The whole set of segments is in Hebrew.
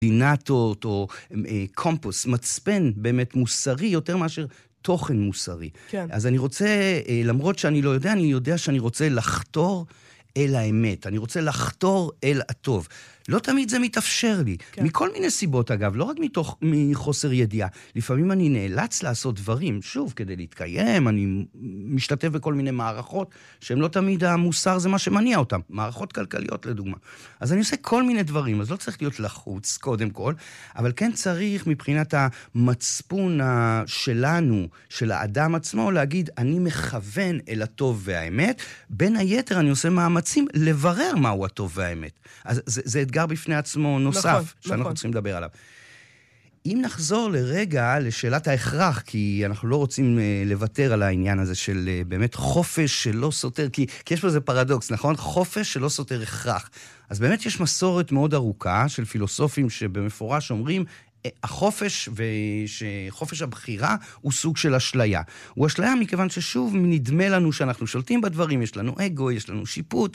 קורדינטות או קומפוס, מצפן באמת מוסרי יותר מאשר תוכן מוסרי. כן. אז אני רוצה, למרות שאני לא יודע, אני יודע שאני רוצה לחתור אל האמת. אני רוצה לחתור אל הטוב. לא תמיד זה מתאפשר לי. כן. מכל מיני סיבות, אגב, לא רק מחוסר ידיעה. לפעמים אני נאלץ לעשות דברים, שוב, כדי להתקיים, אני משתתף בכל מיני מערכות, שהן לא תמיד המוסר זה מה שמניע אותם. מערכות כלכליות, לדוגמה. אז אני עושה כל מיני דברים, אז לא צריך להיות לחוץ, קודם כל, אבל כן צריך, מבחינת המצפון שלנו, של האדם עצמו, להגיד, אני מכוון אל הטוב והאמת, בין היתר אני עושה מאמצים לברר מהו הטוב והאמת. אז זה אתגר בפני עצמו נוסף, נכון, שאנחנו נכון. צריכים לדבר עליו. אם נחזור לרגע לשאלת ההכרח, כי אנחנו לא רוצים לוותר על העניין הזה של באמת חופש שלא סותר, כי יש פה איזה פרדוקס, נכון? חופש שלא סותר הכרח. אז באמת יש מסורת מאוד ארוכה של פילוסופים שבמפורש אומרים, החופש וחופש הבחירה הוא סוג של אשליה. הוא אשליה מכיוון ששוב נדמה לנו שאנחנו שולטים בדברים, יש לנו אגו, יש לנו שיפוט,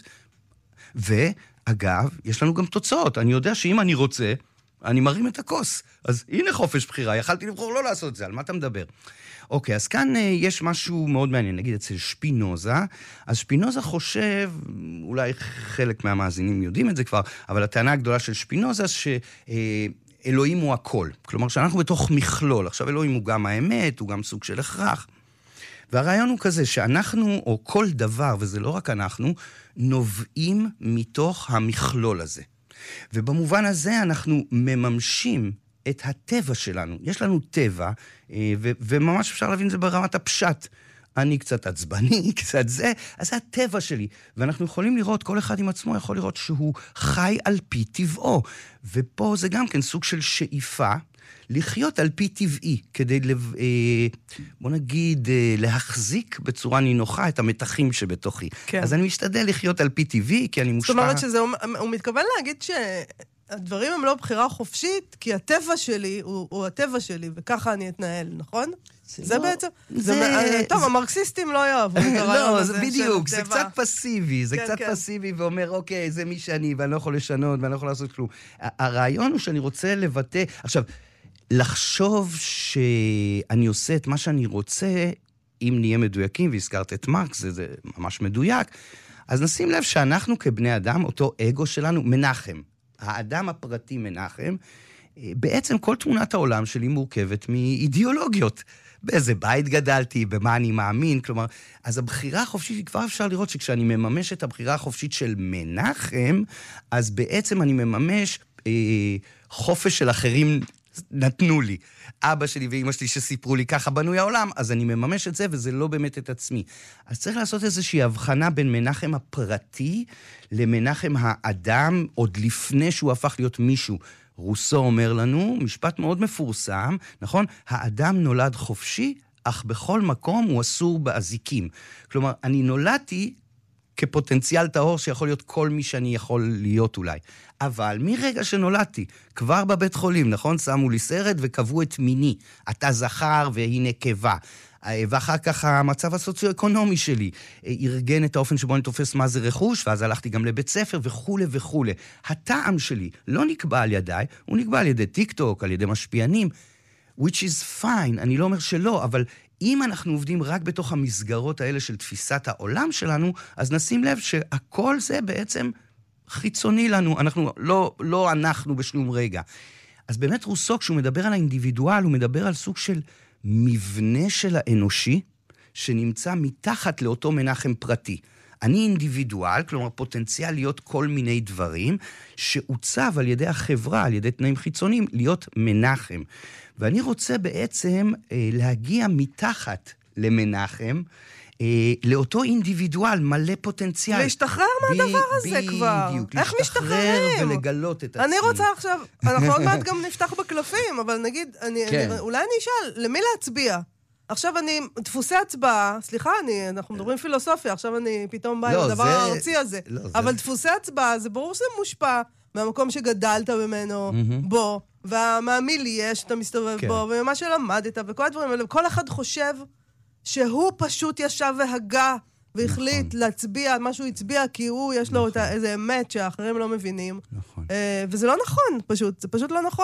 ואגב, יש לנו גם תוצאות. אני יודע שאם אני רוצה, אני מרים את הכוס. אז הנה חופש בחירה, יכלתי לבחור לא לעשות את זה, על מה אתה מדבר? אוקיי, אז כאן יש משהו מאוד מעניין, נגיד אצל שפינוזה, אז שפינוזה חושב, אולי חלק מהמאזינים יודעים את זה כבר, אבל הטענה הגדולה של שפינוזה, שאלוהים הוא הכל. כלומר, שאנחנו בתוך מכלול. עכשיו, אלוהים הוא גם האמת, הוא גם סוג של הכרח. והרעיון הוא כזה, שאנחנו, או כל דבר, וזה לא רק אנחנו, נובעים מתוך המכלול הזה. ובמובן הזה אנחנו מממשים את הטבע שלנו. יש לנו טבע, וממש אפשר להבין את זה ברמת הפשט. אני קצת עצבני, קצת זה, אז זה הטבע שלי. ואנחנו יכולים לראות, כל אחד עם עצמו יכול לראות שהוא חי על פי טבעו. ופה זה גם כן סוג של שאיפה, לחיות על פי טבעי, כדי, בוא נגיד, להחזיק בצורה נינוחה את המתחים שבתוכי. כן. אז אני משתדל לחיות על פי טבעי, כי אני מושפע... זאת אומרת הוא מתכוון להגיד שהדברים הם לא בחירה חופשית, כי הטבע שלי הוא הטבע שלי, וככה אני אתנהל, נכון? זה בעצם... טוב, המרקסיסטים לא יאהבו את הרעיון הזה. לא, זה בדיוק, זה קצת פסיבי, זה קצת פסיבי ואומר, אוקיי, זה מי שאני, ואני לא יכול לשנות, ואני לא יכול לעשות כלום. הרעיון הוא שאני רוצה לבטא... עכשיו, לחשוב שאני עושה את מה שאני רוצה, אם נהיה מדויקים, והזכרת את מרקס, זה ממש מדויק, אז נשים לב שאנחנו כבני אדם, אותו אגו שלנו, מנחם. האדם הפרטי מנחם, בעצם כל תמונת העולם שלי מורכבת מאידיאולוגיות. באיזה בית גדלתי, במה אני מאמין, כלומר, אז הבחירה החופשית, כבר אפשר לראות שכשאני מממש את הבחירה החופשית של מנחם, אז בעצם אני מממש חופש של אחרים נתנו לי. אבא שלי ואמא שלי שסיפרו לי ככה בנוי העולם, אז אני מממש את זה וזה לא באמת את עצמי. אז צריך לעשות איזושהי הבחנה בין מנחם הפרטי למנחם האדם, עוד לפני שהוא הפך להיות מישהו. רוסו אומר לנו, משפט מאוד מפורסם, נכון? האדם נולד חופשי, אך בכל מקום הוא אסור באזיקים. כלומר, אני נולדתי כפוטנציאל טהור שיכול להיות כל מי שאני יכול להיות אולי. אבל מרגע שנולדתי, כבר בבית חולים, נכון? שמו לי סרט וקבעו את מיני. אתה זכר והיא נקבה. ואחר כך המצב הסוציו-אקונומי שלי ארגן את האופן שבו אני תופס מה זה רכוש, ואז הלכתי גם לבית ספר וכו' וכו'. הטעם שלי לא נקבע על ידיי, הוא נקבע על ידי טיק-טוק, על ידי משפיענים, which is fine, אני לא אומר שלא, אבל אם אנחנו עובדים רק בתוך המסגרות האלה של תפיסת העולם שלנו, אז נשים לב שהכל זה בעצם חיצוני לנו, לא אנחנו בשלום רגע. אז באמת רוסו, כשהוא מדבר על האינדיבידואל, הוא מדבר על סוג של מבנה של האנושי, שנמצא מתחת לאותו מנחם פרטי. אני אינדיבידואל, כלומר פוטנציאל להיות כל מיני דברים, שעוצב על ידי החברה, על ידי תנאים חיצוניים, להיות מנחם. ואני רוצה בעצם להגיע מתחת למנחם, לאותו אינדיבידואל מלא פוטנציאל. להשתחרר מהדבר הזה כבר. בדיוק, איך להשתחרר משתחררים? ולגלות את עצמי. אני רוצה עכשיו, אנחנו עוד מעט גם נפתח בקלפים, אבל נגיד, אולי אני אשאל, למי להצביע? עכשיו אני, דפוסי הצבעה, סליחה, אנחנו מדברים פילוסופיה, עכשיו אני פתאום באה עם הדבר הארצי הזה. אבל דפוסי הצבעה, זה ברור שזה מושפע מהמקום שגדלת ממנו, בו, והמיליה שאתה מסתובב בו, ומה שלמדת, וכל הדברים האלה, כל אחד חושב שהוא פשוט ישב והגה, והחליט להצביע, מה שהוא הצביע, כי הוא, יש לו איזה אמת שהאחרים לא מבינים. וזה לא נכון, פשוט, זה פשוט לא נכון.